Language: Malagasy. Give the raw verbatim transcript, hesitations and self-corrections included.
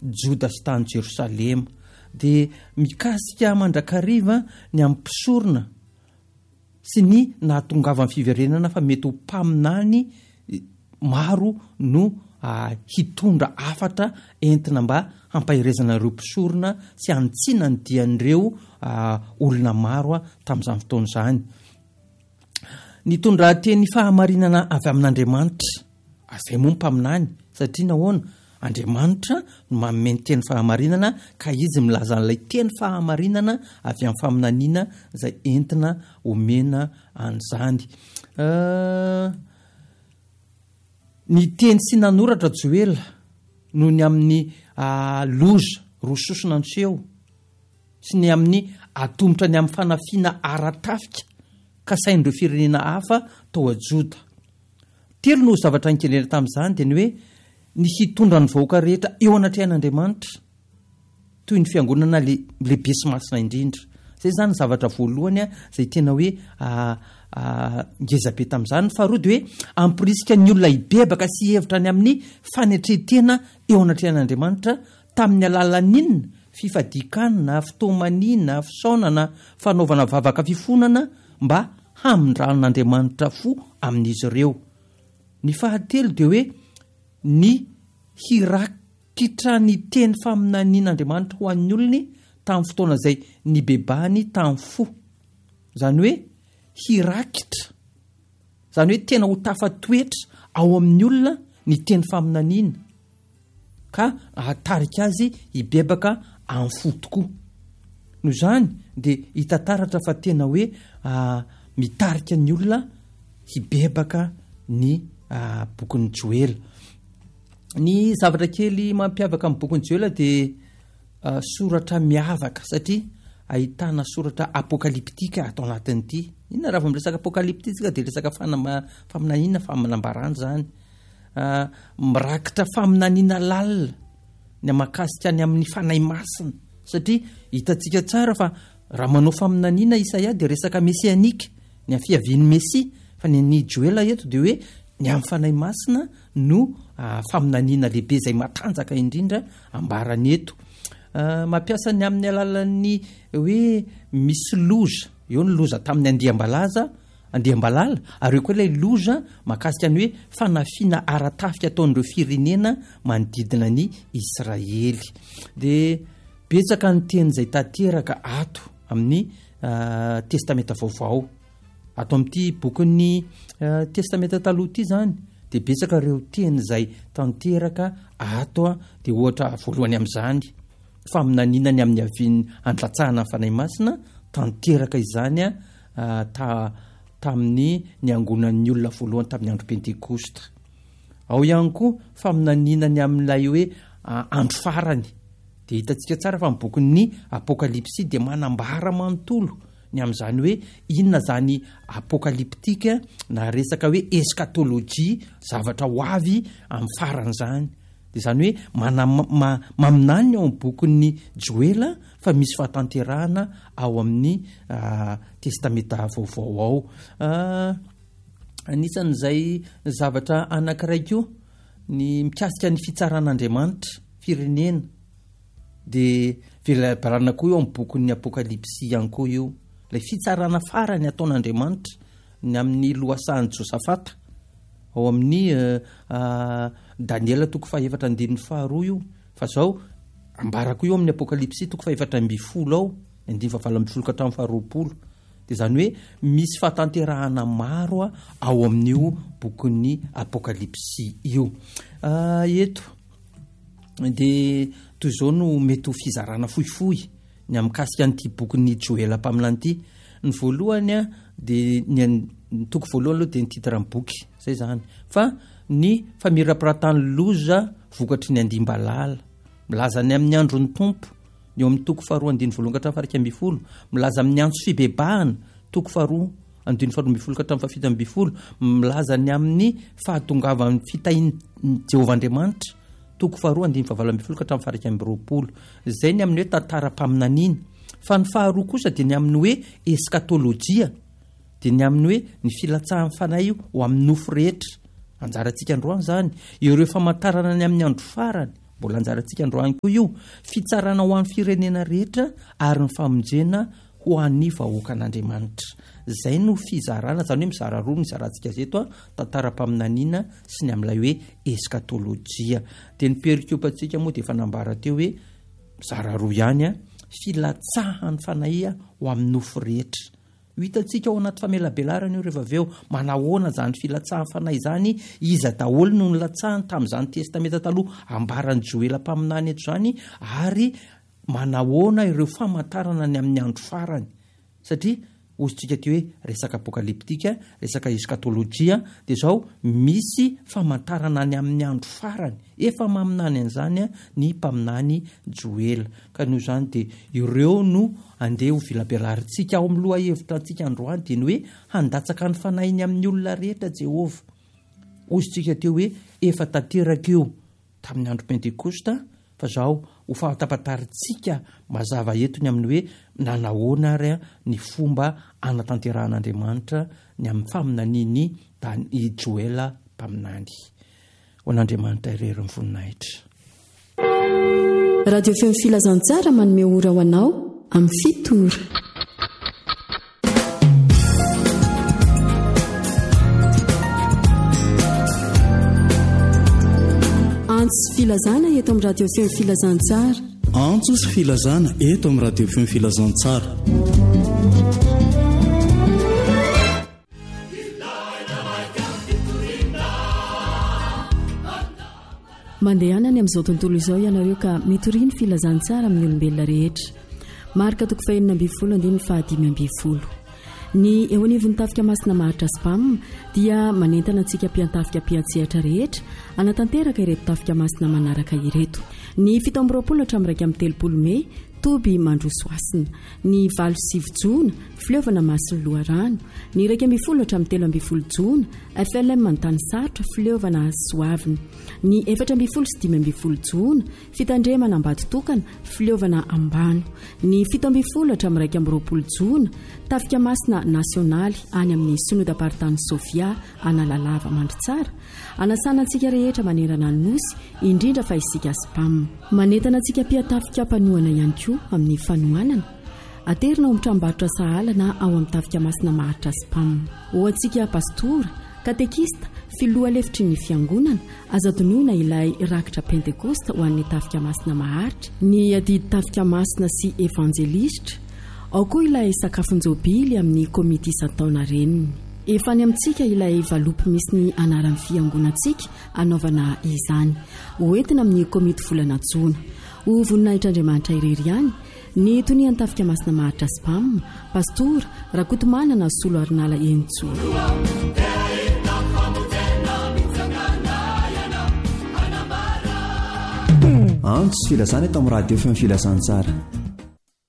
Joda sy tany Jerosalema. Dia mikasika mandrakariva ny ampisorona sy ny nahatongavany fiverenana fa mety ho mpaminany maro no uh, hitondra afatra entina mba hampahirezana ireo mpisorona sy antsiana ny dian'ireo uh, olona maro tamin'izany fotoana izany. Nitondra teny fahamarinana avy amin'Andriamanitra, izay moa mpaminany satria nahoana Andriamanitra no manome ny teny fahamarinana ka izy milaza an'ilay teny fahamarinana avy amin'ny faminaniana izay entina omena an'izany. Uh, ny teny sy nanoratra Joel no ny amin'ny uh, loza rososona anseho sy ny amin'ny atombotra ny amin'ny fanafiana aratafika ka sain'ireo firenena hafa tao a Joda. Telo no zavatra nikelena tamin'izany dia ny hoe ny hitondra ny vahoaka rehetra eo anatrehan'Andriamanitra toy ny fiangonana lehibe sy masina indrindra. Zay zany zavatra voalohany izay tena hoe ngeza be tamin'izany. Faharoa dia hoe ampirisika ny olona hibebaka sy hevitra ny amin'ny fanetretena eo anatrehan'Andriamanitra tamin'ny alalan'inona fifadikana, fitomanina, fisaonana, fanaovana vavaka fifonana mba hamindran'Andriamanitra fo amin'izy ireo. Ny fahatelo dia hoe ny hirakitra ny teny faminanian'Andriamanitra ho an'ny olony tamin'ny fotoana izay nibebahany tamin'ny fo. Izany hoe hirakitra, izany hoe tena ho tafatoetra ao amin'ny olona ny teny faminaniana ka hatarika azy hibebaka amin'ny fo tokoa. Noho izany dia hitantaratra fa tena hoe uh, mitarika ny olona hibebaka ny uh, bokin'ny Joel. Ny zavatra kely mampiavaka amin'ny bokin'ny Joel dia uh, soratra miavaka satria ahitana soratra apokaliptika atao anatin'ity. Inona raha vao miresaka apokaliptika dia resaka fanama, faminaniana, faminambarana zany. Uh, mirakitra faminaniana lalina ny makasika ny amin'ny fanahy masina satria hitantsika tsara fa raha manao faminaniana Isaia dia resaka mesianika ny fiavian'ny Mesia, fa ny Joel eto dia hoe ny amin'ny fanahy masina no uh, faminaniana lehibe izay matanjaka indrindra ambarany eto. Uh, mampiasa ny amin'ny alalan'ny hoe misy loza, eo ny loza tamin'ny andiam-balaza andiam-balala, ary eo koa ilay loza makasika ny hoe fanafiana aratafika ataon'ireo firenena manodidina ny Israely. Dia betsaka ny teny izay tanteraka ato amin'ny uh, testamenta vaovao. Ato amin'ity bokin'ny uh, testamenta taloha ity zany dia betsaka ireo teny izay tanteraka ato dia ohatra voalohany amin'izany faminaniana ny amin'ny avian'ny andlatsahana ny fanahy masina, tanteraka izany uh, ta tamin'ny niangonan'ny olona voalohany tamin'ny andro Pentekosta. Ao ihany koa faminaniana ny amin'ilay hoe uh, andro farany. Dia hitantsika tsara fa ny bokin'ny apokalipsy dia manambara manontolo ny amin'izany hoe inona zany apokaliptika na resaka hoe eskatolojia, zavatra ho avy amin'ny farany zany. Dia izany hoe mana ma, maminany ao amin'ny bokin'ny Joel fa misy fahatanterahana ao amin'ny uh, testamenta vaovao ao. Uh, anisan'izay zavatra anankiray koa ny mikasika ny fitsaran'Andriamanitra firenena dia velabarana koa eo amin'ny bokin'ny apokalipsy ihany koa eo ilay fitsarana farany ataon'Andriamanitra ny amin'ny lohasahan'i Josafata ao amin'ny uh, uh, Daniela toko faha efatra andininy faharoa io, fa zao ambarako io amin'ny apokalipsy toko faha efatra amby folo ao andiny fahavalo amby folo ka hatramin'ny faharoapolo. Dia izany hoe misy fahatanterahana maro ao amin'io bokin'ny apokalipsy io. Uh, eto dia toy izao no mety ho fizarana fohifohy ny amikasika an'ity bokin'ny Joel mpaminany. Ny voalohany a dia ny ny toko voalohany aloha dia ny titran'ny boky zay zany fa ny famirapiratany loza vokatry ny andimbalala, milaza ny amin'ny andron'ny tompo ny eo amin'ny toko faharoa andiny voalohany ka hatramin'ny faharaiky amby folo, milaza amin'ny antso fibebahana toko faharoa andiny faharoa amby folo ka hatramin'ny fahafito amby folo, milaza ny amin'ny fahatongavan'ny fitahin'ny Jehovah Andriamanitra toko faharoa andiny fahavalo amby folo ka hatramin'ny faharaiky amby roapolo. Zay ny amin'ny hoe tantaram-paminaniana. Fa ny faharoa kosa dia ny amin'ny hoe eskatolojia, dia ny amin'ny hoe ny filatsahan'ny fanahy ho amin'ny nofo rehetra. Anjarantsika androany zany ireo famantarana ny amin'ny andro farany mbola anjarantsika androany koa io fitsarana ho amin'ny firenena rehetra ary ny famonjena ho an'ny vahoakan'Andriamanitra. Zay no fizarana, zany hoe mizara roa ny zarantsika zeto a tantaram-paminaniana sy ny amin'ilay hoe eskatolojia. Dia ny perikopantsika moa dia efa nambara teo hoe mizara roa ihany a filatsahan'ny fanahia ho amin'ny nofo rehetra. Hitantsika ao anaty famelabelarana io rehefa avy eo manahoana zany filatsahan'ny fanahy izany, iza daholo no nilatsahany tamin'izany testamenta taloha ambaran'ny Joela mpaminany eto zany, ary manahoana ireo famantarana ny amin'ny andro farany. Satria ozintsika teo hoe resaka apokaliptika, resaka eskatolojia, dia zao misy famantarana ny amin'ny andro farany, efa maminany an'izany ny mpaminany Joela. Ka noho izany dia ireo no andeha ho vilabelarintsika ao amin'ny loha hevitra antsika androany dia ny hoe handatsaka ny fanahiny amin'ny olona rehetra Jehovah. Ozintsika teo hoe efa tanteraka io tamin'ny andro pentekosta, fa zao ho fahatapataritsika mazava etony amin'ny hoe nanahoana ary ny fomba anatanteran'Andriamanitra ny amin'ny faminaniany i Joela mpaminany. Ho an'Andriamanitra irery ny voninahitra. Radio Feo Filazantsara manome ora ho anao amin'ny fito ora. Antso filazana eto amin'ny Radio Feo Filazantsara. Antso sy filazana eto amin'ny Radio Feo Filazantsara. Mandehanany amin'izao tontolo izao ianareo ka mitoriny filazantsara amin'ny olombelona rehetra. Marika toko fahenina ambin'ny folo andiny fahadimy ambin'ny folo. Ny eo anivon'ny tafika masina maharitra spam dia manentana antsika mpiantafika mpiantsehatra rehetra anatanteraka ireto tafika masina manaraka ireto. Ny fito amby roapolo hatramin'ny iraika amby telopolo Mey toby mandroso asina, ny valo sivy jona fileovana masiny loharano, ny iraika amby folo hatramin'ny telo amby folo jona F L M Mantany sarotra fileovana soavina, ny efatra amby folo sy dimy amby folo jona fitandremana ambady tokana fileovana ambano, ny fito amby folo hatramin'ny iraika amby roapolo jona tafika masina nasionaly any amin'ny synodam-paritany Sofia analalava mandritsara, anasana antsika rehetra manerana ny nosy indrindra fa isika spam. Manentana antsika mpiatafika mpanohana ihany koa amin'ny fanohanana. Aterina ao amin'ny tranombarotra sahala na ao amin'ny tafika masina maharitra spam. Ho antsika pastora, katekista, filoha lefitry ny fiangonana, azadonoina ilay rakitra pentekosta ho an'ny tafika masina maharitra, ny adidy tafika masina sy evanjelistra, ao koa ilay sakafonjobily amin'ny komiti isan-taona reniny. Efa ny amintsika ilay valopy misy ny anaran'ny fiangonantsika anaovana izany, hoentina amin'ny komiti volana jona. Ho voninahitr'Andriamanitra irery ihany, ny tonian'ny tafika masina maharitra spam, pastora Rakotomanana Solo Arinala Entso. Antso filazana eto amin'ny Radio Feo Filazantsara.